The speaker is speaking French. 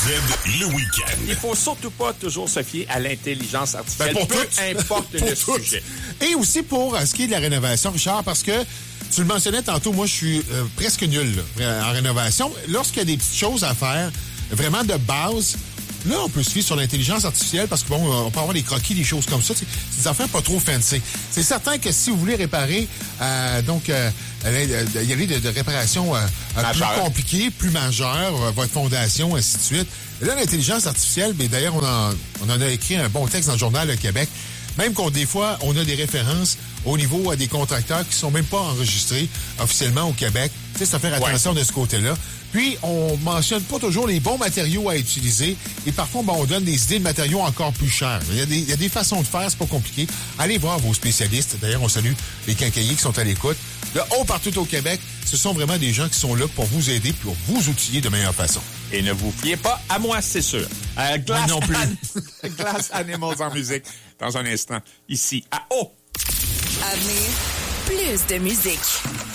le week-end. Il faut surtout pas toujours se fier à l'intelligence artificielle, pour peu tout. importe le sujet. Et aussi pour ce qui est de la rénovation, Richard, parce que tu le mentionnais tantôt, moi, je suis presque nul là, en rénovation. Lorsqu'il y a des petites choses à faire, vraiment de base, là, on peut se fier sur l'intelligence artificielle parce que, bon, on peut avoir des croquis, des choses comme ça. C'est des affaires pas trop fancy. C'est certain que si vous voulez réparer, il y a de réparations plus compliquées, plus majeures, votre fondation, ainsi de suite. Et là, l'intelligence artificielle, bien, d'ailleurs, on en a écrit un bon texte dans le Journal Le Québec. Même des fois, on a des références au niveau des contracteurs qui sont même pas enregistrés officiellement au Québec. Tu sais, ça fait attention de ce côté-là. Puis, on mentionne pas toujours les bons matériaux à utiliser. Et parfois, on donne des idées de matériaux encore plus chers. Il y a des façons de faire, c'est pas compliqué. Allez voir vos spécialistes. D'ailleurs, on salue les quincailliers qui sont à l'écoute. De haut partout au Québec, ce sont vraiment des gens qui sont là pour vous aider, pour vous outiller de meilleure façon. Et ne vous fiez pas à moi, c'est sûr. Moi non plus. Glass Animals en musique. Dans un instant, ici, à O. À venir, plus de musique.